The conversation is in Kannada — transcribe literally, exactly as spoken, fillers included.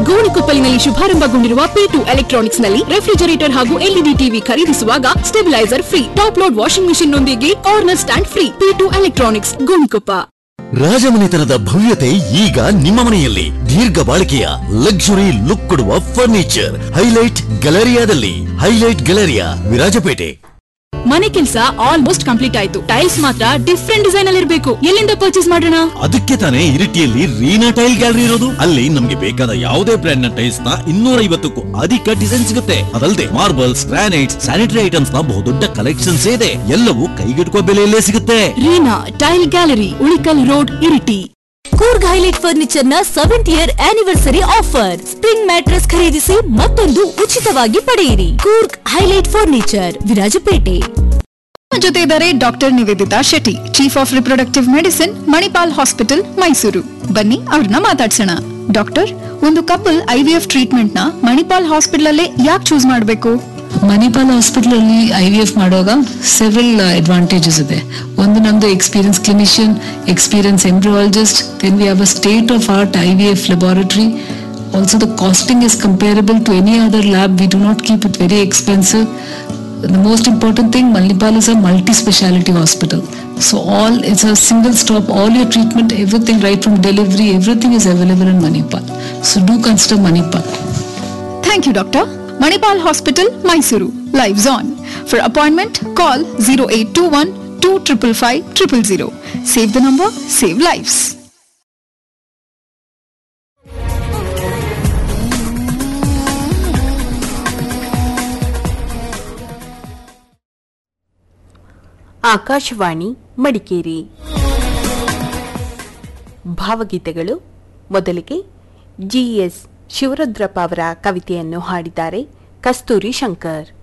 ಗೋಣಿಕೊಪ್ಪಲಿನಲ್ಲಿ ಶುಭಾರಂಭಗೊಂಡಿರುವ ಪಿ ಟು ಎಲೆಕ್ಟ್ರಾನಿಕ್ಸ್ ನಲ್ಲಿ ರೆಫ್ರಿಜರೇಟರ್ ಹಾಗೂ ಎಲ್ಇಡಿ ಟಿವಿ ಖರೀದಿಸುವಾಗ stabiliser free, top load washing machine ನೊಂದಿಗೆ corner stand free. P to electronics, Gonikoppa. ರಾಜಮನೆತನದ ಭವ್ಯತೆ ಈಗ ನಿಮ್ಮ ಮನೆಯಲ್ಲಿ. ದೀರ್ಘ ಬಾಳಿಕೆಯ ಲಕ್ಸುರಿ ಲುಕ್ ಕೊಡುವ furniture highlight ಗ್ಯಾಲರಿಯಾದಲ್ಲಿ. Highlight Galleria, Virajpet. ಮನೆ ಕೆಲಸ ಆಲ್ಮೋಸ್ಟ್ ಕಂಪ್ಲೀಟ್ ಆಯ್ತು. ಟೈಲ್ಸ್ ಮಾತ್ರ ಡಿಫ್ರೆಂಟ್ ಡಿಸೈನ್ ಅಲ್ಲಿ ಇರಬೇಕು. ಎಲ್ಲಿಂದ ಪರ್ಚೇಸ್ ಮಾಡೋಣ? ಅದಕ್ಕೆ ತಾನೇ ಇರಿಟಿಯಲ್ಲಿ ರೀನಾ ಟೈಲ್ ಗ್ಯಾಲರಿ ಇರೋದು. ಅಲ್ಲಿ ನಮ್ಗೆ ಬೇಕಾದ ಯಾವುದೇ ಬ್ರ್ಯಾಂಡ್ ನ ಟೈಲ್ಸ್ ನ ಇನ್ನೂರ ಐವತ್ತಕ್ಕೂ ಅಧಿಕ ಡಿಸೈನ್ ಸಿಗುತ್ತೆ. ಅದಲ್ಲದೆ ಮಾರ್ಬಲ್ಸ್, ಗ್ರಾನೈಟ್ಸ್, ಸ್ಯಾನಿಟರಿ ಐಟಮ್ಸ್ ನ ಬಹುದೊಡ್ಡ ಕಲೆಕ್ಷನ್ಸ್ ಇದೆ. ಎಲ್ಲವೂ ಕೈಗೆಟುಕುವ ಬೆಲೆಯಲ್ಲೇ ಸಿಗುತ್ತೆ. Reena tail gallery, Ulikkal road, Iritty. Coorg highlight furniture ನ seventh year anniversary offer. Spring mattress ಖರೀದಿಸಿ ಮತ್ತೊಂದು ಉಚಿತವಾಗಿ ಪಡೆಯಿರಿ. Coorg highlight furniture, Virajpet. ಜೊತೆ ಇದ್ದಾರೆ doctor Nivedita Shetty, chief of reproductive medicine, Manipal hospital, Mysuru. ಬನ್ನಿ ಅವ್ರನ್ನ ಮಾತಾಡ್ಸೋಣ. ಡಾಕ್ಟರ್, ಒಂದು ಕಪಲ್ ಐವಿಎಫ್ ಟ್ರೀಟ್ಮೆಂಟ್ ನ ಮಣಿಪಾಲ್ ಹಾಸ್ಪಿಟಲ್ ಅಲ್ಲೇ ಯಾಕೆ ಚೂಸ್ ಮಾಡಬೇಕು? ಮಣಿಪಾಲ್ ಹಾಸ್ಪಿಟಲ್ ಅಲ್ಲಿ ಐವಿಎಫ್ ಮಾಡುವಾಗ ಸೆವೆರಲ್ ಅಡ್ವಾಂಟೇಜಸ್ ಇದೆ. ಒಂದು ನಮ್ದು experience clinician, experience embryologist, then we have a state of art IVF laboratory. Also the costing is comparable to any other lab. We do not keep it very expensive. The most important thing, Manipal is a multi-speciality hospital. So all, it's a single stop, all your treatment, everything right from delivery, everything is available in Manipal. So do consider Manipal. Thank you, Doctor. Manipal Hospital, Mysuru. Lives on. For appointment, call zero eight two one two five five five zero zero. Save the number, save lives. Akashvani Madikeri. ಭಾವಗೀತೆಗಳು. ಮೊದಲಿಗೆ ಜಿ ಎಸ್ ಶಿವರುದ್ರಪ್ಪ ಅವರ ಕವಿತೆಯನ್ನು ಹಾಡಿದ್ದಾರೆ ಕಸ್ತೂರಿ ಶಂಕರ್.